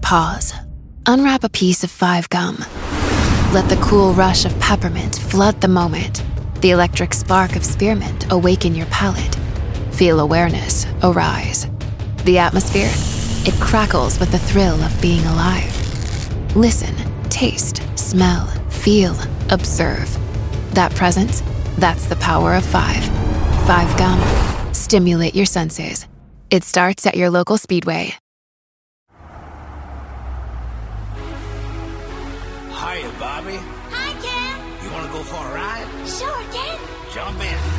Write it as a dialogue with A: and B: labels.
A: Pause. Unwrap a piece of 5 gum. Let the cool rush of peppermint flood the moment. The electric spark of spearmint awaken your palate. Feel awareness arise. The atmosphere? It crackles with the thrill of being alive. Listen, taste, smell, feel, observe. That presence? That's the power of 5. 5 gum. Stimulate your senses. It starts at your local Speedway.
B: Hiya, Bobby.
C: Hi, Ken.
B: You want to go for a ride?
C: Sure, Ken.
B: Jump in.